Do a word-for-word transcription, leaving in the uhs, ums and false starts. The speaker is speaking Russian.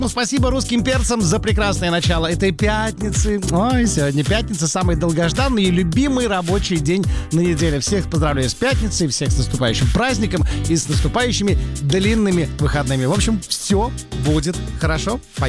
Ну, спасибо русским перцам за прекрасное начало этой пятницы. Ой, сегодня пятница, самый долгожданный и любимый рабочий день на неделе. Всех поздравляю с пятницей, всех с наступающим праздником и с наступающими длинными выходными. В общем, все будет хорошо. Поехали.